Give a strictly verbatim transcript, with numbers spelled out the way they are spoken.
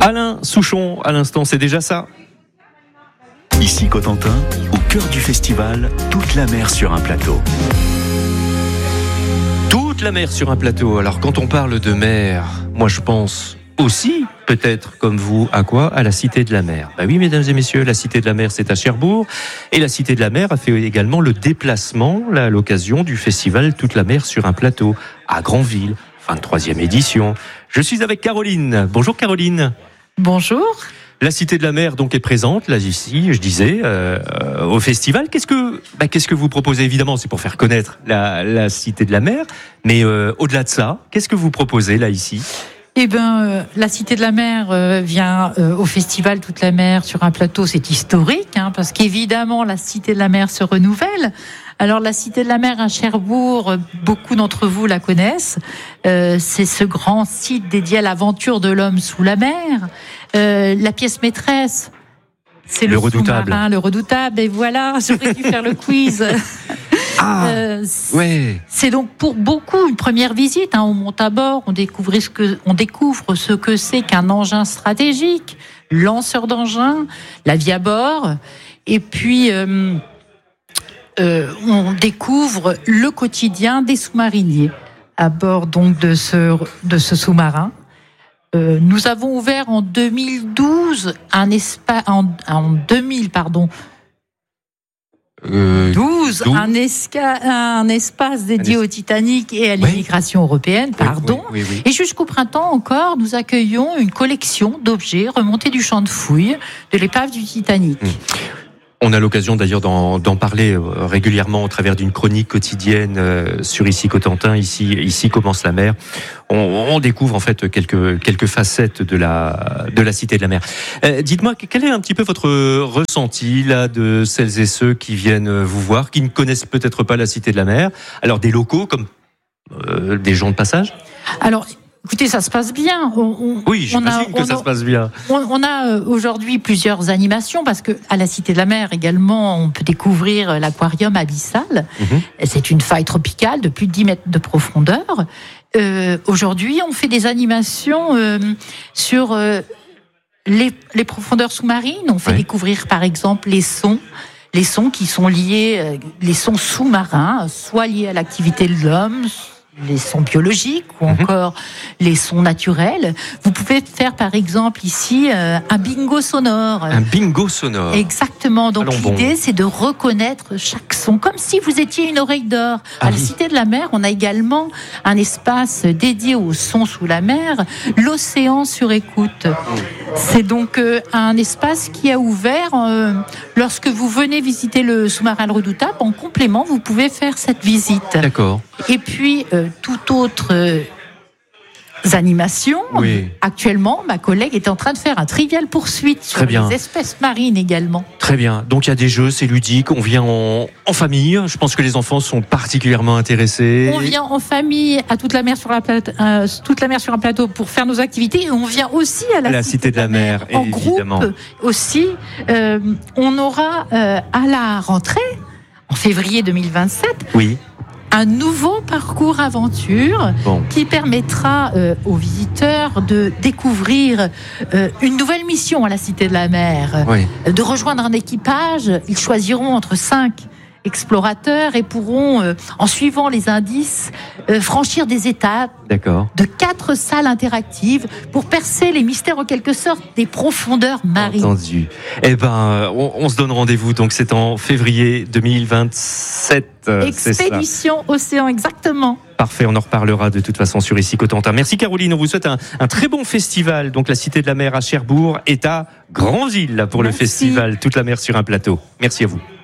Alain Souchon, à l'instant, c'est déjà ça. Ici Cotentin, au cœur du festival, toute la mer sur un plateau. Toute la mer sur un plateau. Alors quand on parle de mer, moi je pense aussi, peut-être comme vous, à quoi ? À la Cité de la Mer. Bah oui, mesdames et messieurs, la Cité de la Mer, c'est à Cherbourg. Et la Cité de la Mer a fait également le déplacement, là, à l'occasion du festival Toute la mer sur un plateau, à Granville, vingt-troisième édition. Je suis avec Caroline. Bonjour Caroline. Bonjour. La Cité de la Mer donc est présente là ici, je disais, euh, au festival. Qu'est-ce que, bah, qu'est-ce que vous proposez ? Évidemment, c'est pour faire connaître la, la Cité de la Mer, mais euh, au-delà de ça, qu'est-ce que vous proposez là ici ? Eh ben, euh, la Cité de la Mer euh, vient euh, au festival Toute la mer sur un plateau. C'est historique, hein, parce qu'évidemment la Cité de la Mer se renouvelle. Alors la Cité de la Mer à Cherbourg, beaucoup d'entre vous la connaissent. Euh, c'est ce grand site dédié à l'aventure de l'homme sous la mer. Euh, la pièce maîtresse, c'est le, le redoutable. Sous-marin, le redoutable. Et voilà, j'aurais dû faire le quiz. Ah, euh, ouais. C'est donc pour beaucoup une première visite. Hein. On monte à bord, on découvre ce que, on découvre ce que c'est qu'un engin stratégique, lanceur d'engins, la vie à bord, et puis euh, euh, on découvre le quotidien des sous-mariniers à bord donc de ce de ce sous-marin. Euh, nous avons ouvert en deux mille douze un espace en, en deux mille pardon. Euh, douze, un, esca, un espace dédié un es... au Titanic et à l'immigration oui. européenne, pardon. Oui, oui, oui, oui. Et jusqu'au printemps encore, nous accueillons une collection d'objets remontés du champ de fouilles de l'épave du Titanic. Mmh. On a l'occasion d'ailleurs d'en, d'en parler régulièrement au travers d'une chronique quotidienne euh, sur Ici Cotentin, ici, ici commence la mer. On, on découvre en fait quelques, quelques facettes de la, de la Cité de la Mer. Euh, dites-moi, quel est un petit peu votre ressenti là de celles et ceux qui viennent vous voir, qui ne connaissent peut-être pas la Cité de la Mer ? Alors des locaux comme euh, des gens de passage ? Alors, écoutez, ça se passe bien. On, on, oui, j'imagine que on a, ça on, se passe bien. On, on a aujourd'hui plusieurs animations parce que à la Cité de la Mer également, on peut découvrir l'aquarium abyssal. Mm-hmm. C'est une faille tropicale de plus de dix mètres de profondeur. Euh, aujourd'hui, on fait des animations euh, sur euh, les, les profondeurs sous-marines. On fait ouais. découvrir, par exemple, les sons. Les sons qui sont liés, euh, les sons sous-marins, soit liés à l'activité de l'homme, les sons biologiques ou encore mmh. les sons naturels. Vous pouvez faire par exemple ici euh, un bingo sonore. Un bingo sonore. Exactement. Donc Allons l'idée bon. c'est de reconnaître chaque son comme si vous étiez une oreille d'or. Ah, à la oui. Cité de la Mer, on a également un espace dédié aux sons sous la mer, l'océan sur écoute. C'est donc euh, un espace qui a ouvert euh, lorsque vous venez visiter le sous-marin Le Redoutable. En complément, vous pouvez faire cette visite. D'accord. Et puis, euh, toute autre euh, animation. Oui. Actuellement, ma collègue est en train de faire un trivial poursuite sur Très bien. les espèces marines également. Très bien. Donc, il y a des jeux, c'est ludique. On vient en, en famille. Je pense que les enfants sont particulièrement intéressés. On vient en famille à toute la mer sur, la plate- euh, toute la mer sur un plateau pour faire nos activités. Et on vient aussi à la, à la Cité, Cité de la Mer. mer. En évidemment. Groupe aussi. Euh, on aura euh, à la rentrée, en février deux mille vingt-sept, oui. un nouveau parcours aventure bon. qui permettra euh, aux visiteurs de découvrir euh, une nouvelle mission à la Cité de la Mer, oui. de rejoindre un équipage. Ils choisiront entre cinq explorateurs et pourront, euh, en suivant les indices, euh, franchir des étapes D'accord. de quatre salles interactives pour percer les mystères en quelque sorte des profondeurs marines. Entendu. Eh ben, on, on se donne rendez-vous. Donc c'est en février deux mille vingt-sept. Expédition Océan, exactement. Parfait, on en reparlera de toute façon sur Ici Cotentin. Merci Caroline, on vous souhaite un, un très bon festival. Donc la Cité de la Mer à Cherbourg est à Granville pour Merci. Le festival Toute la mer sur un plateau. Merci à vous.